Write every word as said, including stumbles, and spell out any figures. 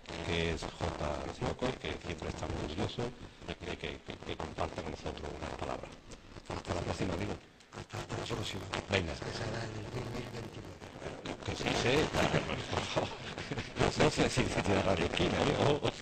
que es J. Loco, que siempre está muy orgulloso de que, que, que, que comparte con nosotros unas palabras. Hasta la próxima, amigo. Hasta la próxima. Venga. Que será en el dos mil veintinueve. Que sí sé, por favor. No sé si, si tiene radio esquina, ¿eh?